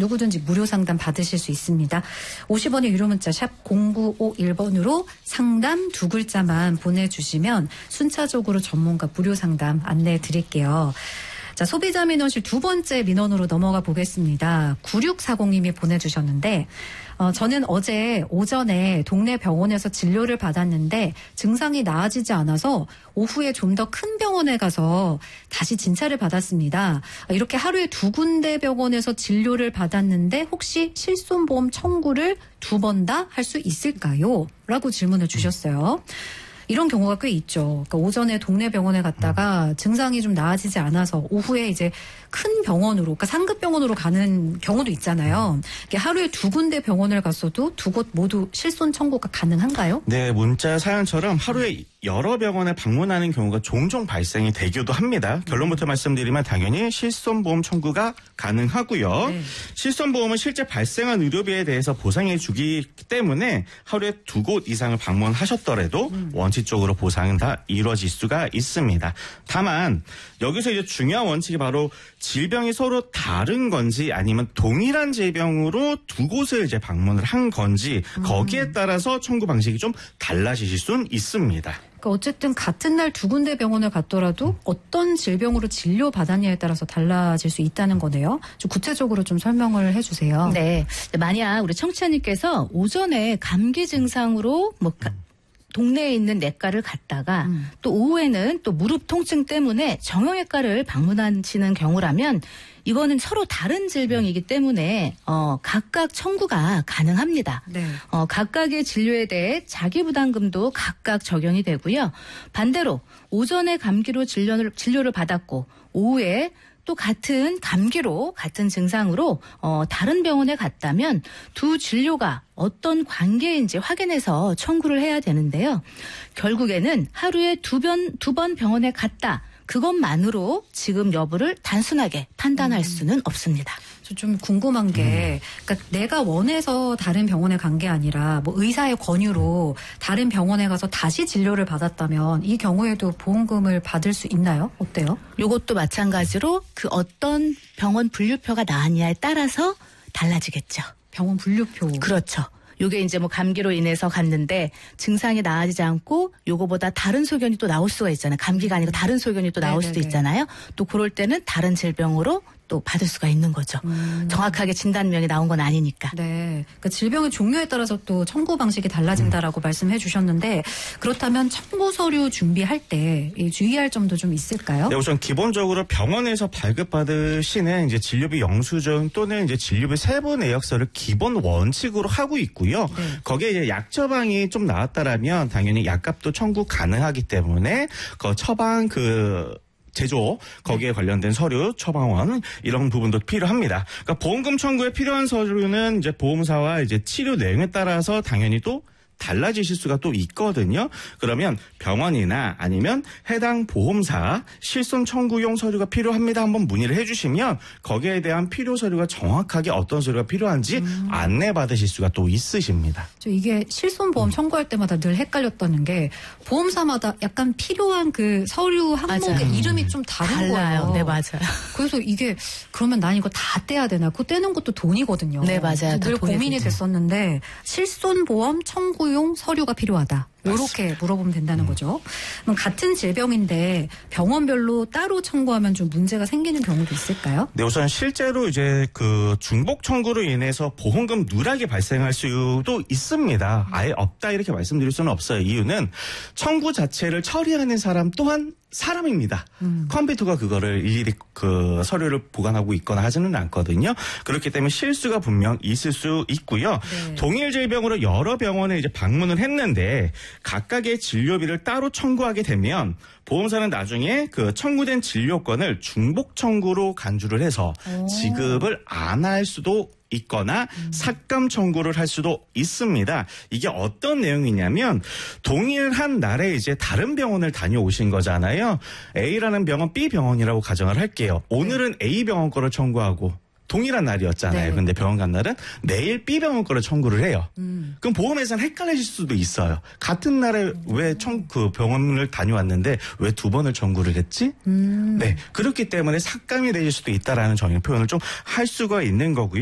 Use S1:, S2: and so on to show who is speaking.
S1: 누구든지 무료 상담 받으실 수 있습니다. 50원의 유료 문자 샵 0951번으로 상담 2글자만 보내주시면 순차적으로 전문가 무료 상담 안내해 드릴게요. 자, 소비자 민원실 두 번째 민원으로 넘어가 보겠습니다. 9640님이 보내주셨는데 저는 어제 오전에 동네 병원에서 진료를 받았는데 증상이 나아지지 않아서 오후에 좀 더 큰 병원에 가서 다시 진찰을 받았습니다. 이렇게 하루에 2군데 병원에서 진료를 받았는데 혹시 실손보험 청구를 2번 다 할 수 있을까요? 라고 질문을 주셨어요. 이런 경우가 꽤 있죠. 그러니까 오전에 동네 병원에 갔다가 증상이 좀 나아지지 않아서 오후에 이제 큰 병원으로, 그러니까 상급 병원으로 가는 경우도 있잖아요. 하루에 2군데 병원을 갔어도 2곳 모두 실손 청구가 가능한가요?
S2: 네, 문자 사연처럼 하루에 여러 병원에 방문하는 경우가 종종 발생이 되기도 합니다. 결론부터 말씀드리면 당연히 실손보험 청구가 가능하고요.
S1: 네.
S2: 실손보험은 실제 발생한 의료비에 대해서 보상해 주기 때문에 하루에 2곳 이상을 방문하셨더라도 원칙적으로 보상은 다 이루어질 수가 있습니다. 다만 여기서 이제 중요한 원칙이 바로 질병이 서로 다른 건지 아니면 동일한 질병으로 2곳을 이제 방문을 한 건지 거기에 따라서 청구 방식이 좀 달라지실 수는 있습니다.
S1: 그러니까 어쨌든 같은 날 2군데 병원을 갔더라도 어떤 질병으로 진료받았냐에 따라서 달라질 수 있다는 거네요. 좀 구체적으로 좀 설명을 해주세요.
S3: 네. 만약 우리 청취자님께서 오전에 감기 증상으로 동네에 있는 내과를 갔다가 또 오후에는 또 무릎 통증 때문에 정형외과를 방문하시는 경우라면 이거는 서로 다른 질병이기 때문에 각각 청구가 가능합니다.
S1: 네.
S3: 각각의 진료에 대해 자기부담금도 각각 적용이 되고요. 반대로 오전에 감기로 진료를 받았고 오후에 또 같은 감기로 같은 증상으로 다른 병원에 갔다면 두 진료가 어떤 관계인지 확인해서 청구를 해야 되는데요. 결국에는 하루에 두 번 병원에 갔다. 그것만으로 지금 여부를 단순하게 판단할 수는 없습니다.
S1: 좀 궁금한 게, 그러니까 내가 원해서 다른 병원에 간 게 아니라 뭐 의사의 권유로 다른 병원에 가서 다시 진료를 받았다면 이 경우에도 보험금을 받을 수 있나요? 어때요?
S3: 이것도 마찬가지로 그 어떤 병원 분류표가 나왔냐에 따라서 달라지겠죠.
S1: 병원 분류표.
S3: 그렇죠. 요게 이제 뭐 감기로 인해서 갔는데 증상이 나아지지 않고 요거보다 다른 소견이 또 나올 수가 있잖아요. 감기가 아니고 다른 소견이 또 나올 수도 있잖아요. 또 그럴 때는 다른 질병으로 또 받을 수가 있는 거죠. 정확하게 진단명이 나온 건 아니니까.
S1: 네. 그러니까 질병의 종류에 따라서 또 청구 방식이 달라진다라고 말씀해 주셨는데 그렇다면 청구 서류 준비할 때 주의할 점도 좀 있을까요?
S2: 네, 우선 기본적으로 병원에서 발급받으시는 이제 진료비 영수증 또는 이제 진료비 세부 내역서를 기본 원칙으로 하고 있고요.
S1: 네.
S2: 거기에 이제 약 처방이 좀 나왔다라면 당연히 약값도 청구 가능하기 때문에 그 처방 제조, 거기에 관련된 서류, 처방원, 이런 부분도 필요합니다. 그러니까 보험금 청구에 필요한 서류는 이제 보험사와 이제 치료 내용에 따라서 당연히 또 달라지실 수가 또 있거든요. 그러면 병원이나 아니면 해당 보험사 실손 청구용 서류가 필요합니다. 한번 문의를 해주시면 거기에 대한 필요 서류가 정확하게 어떤 서류가 필요한지 안내받으실 수가 또 있으십니다.
S1: 이게 실손보험 청구할 때마다 늘 헷갈렸다는 게 보험사마다 약간 필요한 그 서류 항목의
S3: 맞아요.
S1: 이름이 좀 다른
S3: 달라요.
S1: 거예요.
S3: 네, 맞아요.
S1: 그래서 이게 그러면 난 이거 다 떼야 되나? 그거 떼는 것도 돈이거든요.
S3: 네, 맞아요.
S1: 늘 고민이 됐었는데 실손보험 청구용 서류가 필요하다. 이렇게 물어보면 된다는 거죠. 그럼 같은 질병인데 병원별로 따로 청구하면 좀 문제가 생기는 경우도 있을까요?
S2: 네, 우선 실제로 이제 그 중복 청구로 인해서 보험금 누락이 발생할 수도 있습니다. 아예 없다 이렇게 말씀드릴 수는 없어요. 이유는 청구 자체를 처리하는 사람 또한 사람입니다. 컴퓨터가 그거를 일일이 그 서류를 보관하고 있거나 하지는 않거든요. 그렇기 때문에 실수가 분명 있을 수 있고요.
S1: 네.
S2: 동일 질병으로 여러 병원에 이제 방문을 했는데 각각의 진료비를 따로 청구하게 되면 보험사는 나중에 그 청구된 진료권을 중복 청구로 간주를 해서 지급을 안 할 수도 있거나 삭감 청구를 할 수도 있습니다. 이게 어떤 내용이냐면 동일한 날에 이제 다른 병원을 다녀오신 거잖아요. A라는 병원 B 병원이라고 가정을 할게요. 오늘은 A 병원 거를 청구하고 동일한 날이었잖아요.
S1: 네.
S2: 근데 병원 간 날은 내일 B 병원 거를 청구를 해요. 그럼 보험회사는 헷갈리실 수도 있어요. 같은 날에 왜 그 병원을 다녀왔는데 왜 2번을 청구를 했지? 네, 그렇기 때문에 삭감이 되실 수도 있다라는 정의 표현을 좀 할 수가 있는 거고요.